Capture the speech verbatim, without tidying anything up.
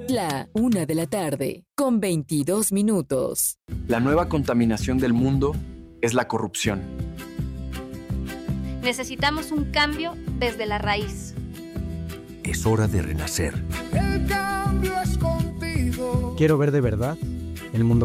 La una de la tarde, con veintidós minutos. La nueva contaminación del mundo es la corrupción. Necesitamos un cambio desde la raíz. Es hora de renacer. El cambio es contigo. Quiero ver de verdad el mundo